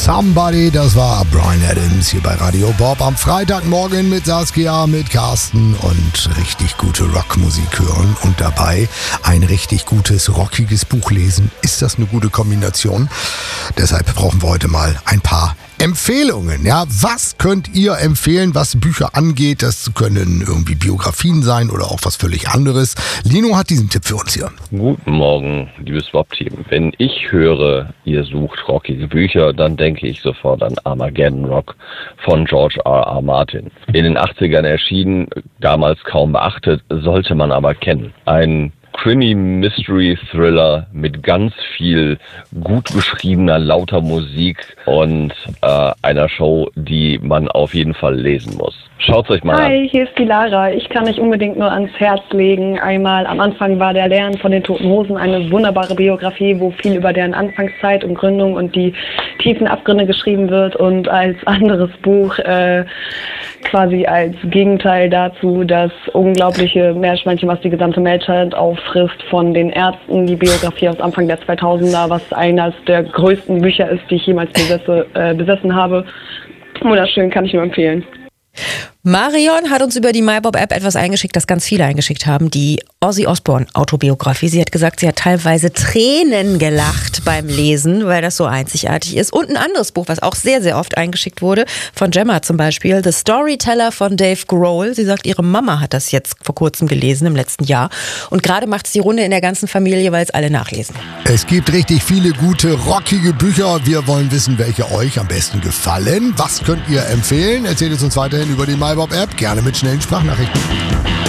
Somebody, das war Bryan Adams hier bei Radio Bob am Freitagmorgen mit Saskia, mit Carsten und richtig gute Rockmusik hören und dabei ein richtig gutes, rockiges Buch lesen. Ist das eine gute Kombination? Deshalb brauchen wir heute mal ein paar Empfehlungen. Ja, was könnt ihr empfehlen, was Bücher angeht? Das können irgendwie Biografien sein oder auch was völlig anderes. Lino hat diesen Tipp für uns hier. Guten Morgen, liebes Bob-Team. Wenn ich höre, ihr sucht rockige Bücher, dann denke ich sofort an Armageddon Rock von George R.R. Martin. In den 80ern erschienen, damals kaum beachtet, sollte man aber kennen. Ein Krimi-Mystery-Thriller mit ganz viel gut geschriebener, lauter Musik und einer Show, die man auf jeden Fall lesen muss. Schaut's euch mal an. Hi, hier ist die Lara. Ich kann euch unbedingt nur ans Herz legen. Einmal am Anfang war der Lärm von den Toten Hosen eine wunderbare Biografie, wo viel über deren Anfangszeit und Gründung und die tiefen Abgründe geschrieben wird. Und als anderes Buch quasi als Gegenteil dazu das unglaubliche Meerschweinchen, was die gesamte Menschheit auffrisst, von den Ärzten, die Biografie aus Anfang der 2000er, was eines der größten Bücher ist, die ich jemals besessen habe. Wunderschön, kann ich nur empfehlen. Marion hat uns über die MyBob-App etwas eingeschickt, das ganz viele eingeschickt haben, die Ozzy Osbourne-Autobiografie. Sie hat gesagt, sie hat teilweise Tränen gelacht beim Lesen, weil das so einzigartig ist. Und ein anderes Buch, was auch sehr, sehr oft eingeschickt wurde, von Gemma zum Beispiel, The Storyteller von Dave Grohl. Sie sagt, ihre Mama hat das jetzt vor kurzem gelesen, im letzten Jahr. Und gerade macht es die Runde in der ganzen Familie, weil es alle nachlesen. Es gibt richtig viele gute, rockige Bücher. Wir wollen wissen, welche euch am besten gefallen. Was könnt ihr empfehlen? Erzählt es uns weiterhin über die MyBob-App, gerne mit schnellen Sprachnachrichten.